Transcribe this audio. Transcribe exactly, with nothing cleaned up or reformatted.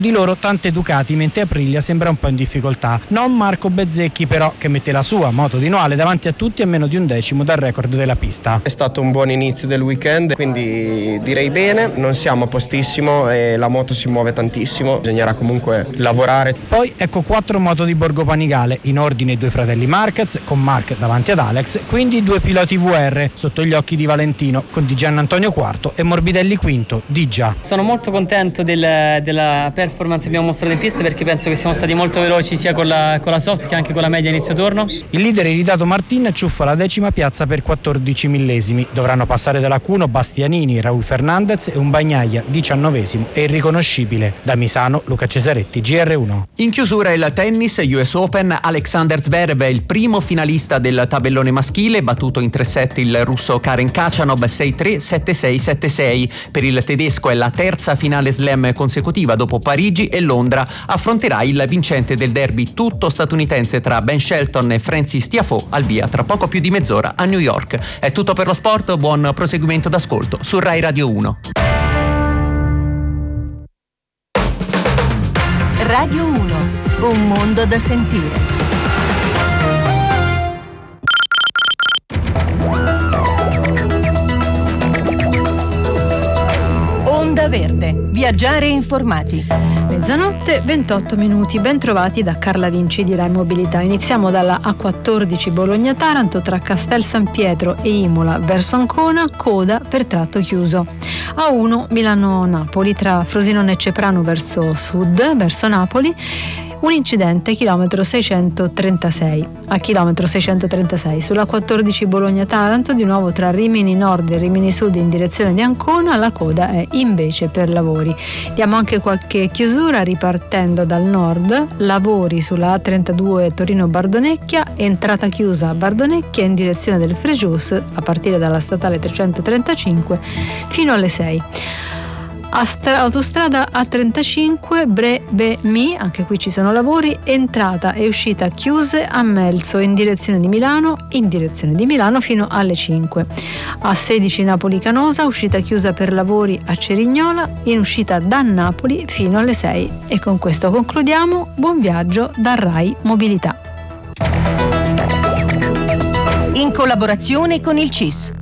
Di loro tante Ducati, mentre Aprilia sembra un po' in difficoltà. Non Marco Bezzecchi però, che mette la sua moto di Noale davanti a tutti a meno di un decimo dal record della pista. È stato un buon inizio del weekend, quindi direi bene, non siamo a postissimo e la moto si muove tantissimo, bisognerà comunque lavorare. Poi ecco quattro moto di Borgo Panigale, in ordine i due fratelli Marquez, con Marc davanti ad Alex, quindi due piloti V R sotto gli occhi di Valentino, con Di Gian Antonio quarto e Morbidelli quinto. Di già. Sono molto contento del, della performance che abbiamo mostrato in pista, perché penso che siamo stati molto veloci sia con la, con la soft che anche con la media inizio turno. Il leader iridato Martin ciuffa la decima piazza per quattordici millesimi. Dovranno passare dalla Cuno Bastianini, Raul Fernandez e un Bagnaia diciannovesimo e irriconoscibile. Da Misano, Luca Cesaretti, G R uno. In chiusura il tennis U S Open. Alexander Zverev è il primo finalista del tabellone maschile, battuto in tre set il russo Karen Khachanov sei tre sette sei sette sei. Per il tedesco è la terza finale slam consecutiva dopo Parigi e Londra. Affronterà il vincente del derby tutto statunitense tra Ben Shelton e Francis Tiafoe, al via tra poco più di mezz'ora a New York. È tutto per lo sport, buon proseguimento d'ascolto su Rai Radio uno. Radio uno, un mondo da sentire. Onda Verde, viaggiare informati. Mezzanotte, ventotto minuti, ben trovati da Carla Vinci di Rai Mobilità. Iniziamo dalla A quattordici Bologna-Taranto tra Castel San Pietro e Imola verso Ancona, coda per tratto chiuso. A uno Milano-Napoli tra Frosinone e Ceprano verso sud, verso Napoli. Un incidente chilometro seicentotrentasei. A chilometro seicentotrentasei sulla quattordici Bologna-Taranto, di nuovo tra Rimini Nord e Rimini Sud in direzione di Ancona, la coda è invece per lavori. Diamo anche qualche chiusura ripartendo dal nord, lavori sulla A trentadue Torino-Bardonecchia, entrata chiusa a Bardonecchia in direzione del Frejus a partire dalla statale trecentotrentacinque fino alle sei. Astra- autostrada A trentacinque Bre-Be-Mi, anche qui ci sono lavori, entrata e uscita chiuse a Melzo in direzione di Milano, in direzione di Milano fino alle cinque. A sedici Napoli-Canosa, uscita chiusa per lavori a Cerignola, in uscita da Napoli fino alle sei. E con questo concludiamo. Buon viaggio da Rai Mobilità. In collaborazione con il C I S.